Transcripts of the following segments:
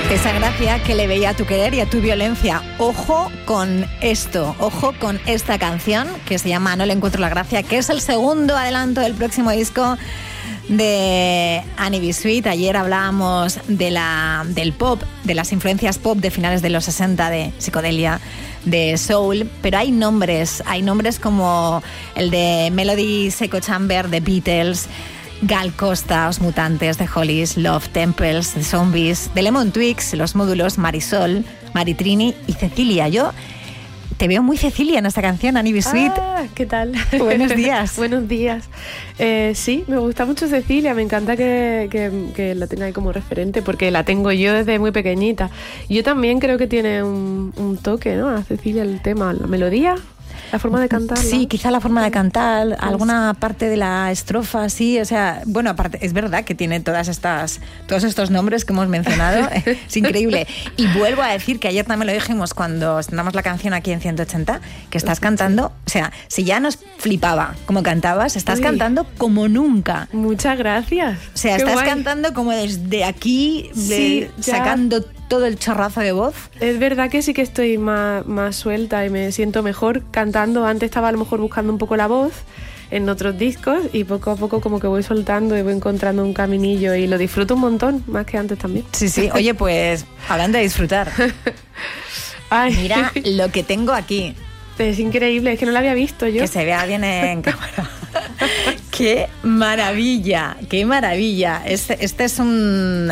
Esa gracia que le veía a tu querer y a tu violencia. Ojo con esto, ojo con esta canción que se llama No le encuentro la gracia, que es el segundo adelanto del próximo disco de Annie B. Sweet. Ayer hablábamos del pop, de las influencias pop de finales de los 60, de psicodelia, de soul, pero hay nombres como el de Melody Seco Chamber, de Beatles, Gal Costa, Os Mutantes, The Hollies, Love, Temples, The Zombies, The Lemon Twigs, Los Módulos, Marisol, Maritrini y Cecilia. Yo te veo muy Cecilia en esta canción, Annie B. Sweet. ¿Qué tal? Buenos días. Buenos días. Sí, me gusta mucho Cecilia, me encanta que la tenga ahí como referente, porque la tengo yo desde muy pequeñita. Yo también creo que tiene un toque, ¿no? A Cecilia el tema, la melodía. La forma de cantar. Sí, quizá la forma de cantar, alguna parte de la estrofa, sí, o sea, bueno, aparte, es verdad que tiene todos estos nombres que hemos mencionado, es increíble. Y vuelvo a decir que ayer también lo dijimos cuando estrenamos la canción aquí en 180, que estás cantando, o sea, si ya nos flipaba cómo cantabas, estás cantando como nunca. Muchas gracias. O sea, estás cantando como desde aquí, sacando todo el chorrazo de voz. Es verdad que sí que estoy más suelta y me siento mejor cantando. Antes estaba a lo mejor buscando un poco la voz en otros discos y poco a poco como que voy soltando y voy encontrando un caminillo y lo disfruto un montón, más que antes también. Sí, sí. Oye, pues hablando de disfrutar. Ay. Mira lo que tengo aquí. Es increíble, es que no lo había visto yo. Que se vea bien en cámara. ¡Qué maravilla! ¡Qué maravilla! Este es un...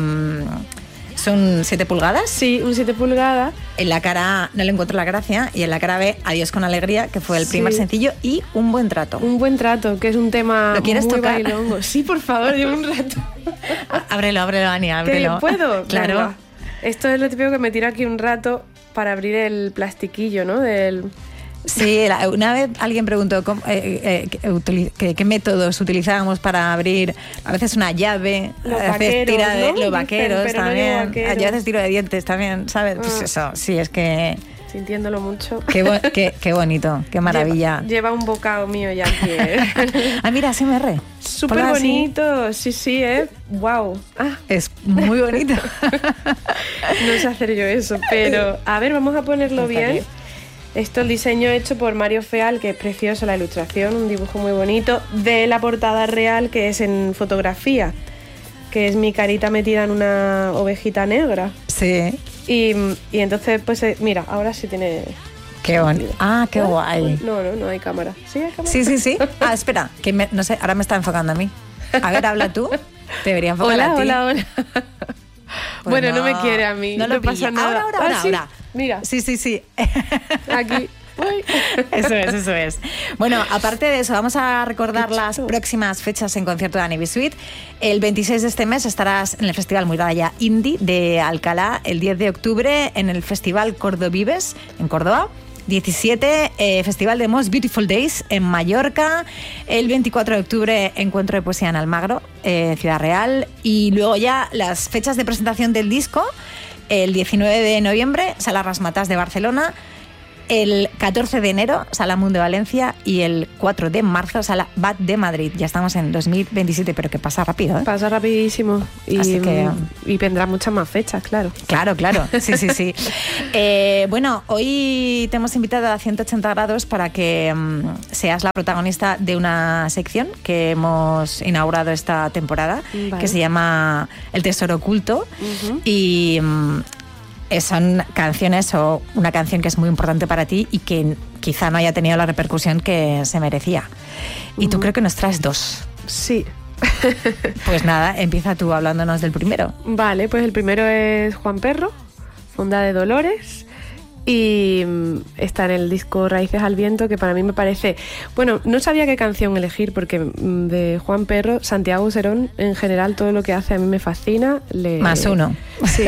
¿Son 7 pulgadas? Sí, un 7 pulgadas. En la cara A No le encuentro la gracia y en la cara B Adiós con alegría, que fue el primer sencillo, y Un buen trato. Un buen trato, que es un tema ¿Lo quieres muy tocar? bailongo. Sí, por favor, llevo un rato. Ábrelo, Ani, ábrelo. ¿Puedo? Claro. Venga. Esto es lo típico que me tiro aquí un rato para abrir el plastiquillo, ¿no? Sí, una vez alguien preguntó qué métodos utilizábamos para abrir a veces una llave, los vaqueros, ¿no? Los vaqueros pero también, no vaqueros. a veces tiro de dientes también, ¿sabes? Pues eso, sí, es que... Sintiéndolo mucho. Qué bonito, qué maravilla. Lleva un bocado mío ya aquí. Ah, mira, SMR. Súper bonito, sí, wow. Es muy bonito. No sé hacer yo eso, pero a ver, vamos a ponerlo bien. Esto, el diseño hecho por Mario Feal, que es precioso, la ilustración, un dibujo muy bonito, de la portada real, que es en fotografía, que es mi carita metida en una ovejita negra. Sí. Y entonces, pues mira, ahora sí tiene... Qué bonito. Ah, qué guay. No hay cámara. ¿Sí hay cámara? Sí. Ah, espera, que no sé, ahora me está enfocando a mí. A ver, habla tú. Te debería enfocar a ti. Hola. Pues bueno, no me quiere a mí. No pasa nada. Ahora. ¿Sí? Mira. Sí. Aquí. Eso es. Bueno, aparte de eso, vamos a recordar las próximas fechas en concierto de Annie B. Sweet. El 26 de este mes estarás en el Festival Muralla Indie de Alcalá. El 10 de octubre en el Festival Cordovives en Córdoba. 17, Festival de Most Beautiful Days en Mallorca. El 24 de octubre, Encuentro de Poesía en Almagro, Ciudad Real. Y luego ya las fechas de presentación del disco. El 19 de noviembre, Sala Razzmatazz de Barcelona. El 14 de enero, Sala Mundo de Valencia. Y el 4 de marzo, Sala BAT de Madrid. Ya estamos en 2027, pero que pasa rápido, ¿eh? Pasa rapidísimo. Así que... Y vendrá muchas más fechas, claro. Claro. Sí. Bueno, hoy te hemos invitado a 180 grados para que seas la protagonista de una sección que hemos inaugurado esta temporada, vale, que se llama El Tesoro Oculto. Uh-huh. Y... son canciones o una canción que es muy importante para ti y que quizá no haya tenido la repercusión que se merecía. Y tú creo que nos traes 2. Sí. Pues nada, empieza tú hablándonos del primero. Vale, pues el primero es Juan Perro, Fonda de Dolores, y está en el disco Raíces al Viento, que para mí me parece... Bueno, no sabía qué canción elegir porque de Juan Perro, Santiago Serón, en general todo lo que hace a mí me fascina. Más uno. Sí.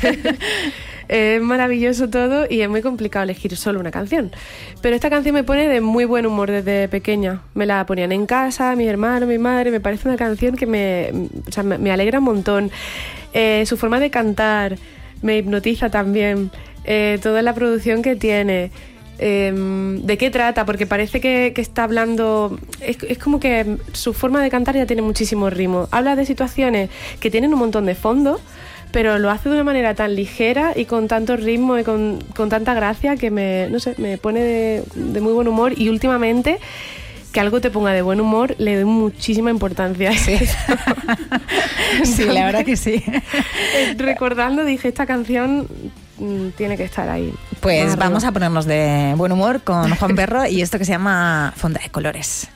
Es maravilloso todo y es muy complicado elegir solo una canción. Pero esta canción me pone de muy buen humor desde pequeña. Me la ponían en casa, mi hermano, mi madre. Me parece una canción que me alegra un montón. Su forma de cantar me hipnotiza también. Toda la producción que tiene. ¿De qué trata? Porque parece que está hablando... Es como que su forma de cantar ya tiene muchísimo ritmo. Habla de situaciones que tienen un montón de fondo, pero lo hace de una manera tan ligera y con tanto ritmo y con tanta gracia que me pone de muy buen humor. Y últimamente, que algo te ponga de buen humor, le doy muchísima importancia. Sí, sí, la verdad que sí. Recordando, dije, esta canción tiene que estar ahí. Pues vamos a ponernos de buen humor con Juan Perro y esto que se llama Fonda de Colores.